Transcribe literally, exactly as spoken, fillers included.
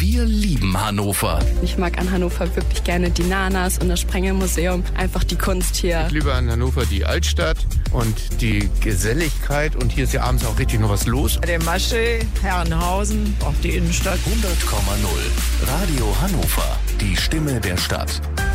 Wir lieben Hannover. Ich mag an Hannover wirklich gerne die Nanas und das Sprengelmuseum. Einfach die Kunst hier. Ich liebe an Hannover die Altstadt und die Geselligkeit. Und hier ist ja abends auch richtig noch was los. Der Masche, Herrenhausen, auch die Innenstadt. hundert Komma null. Radio Hannover. Die Stimme der Stadt.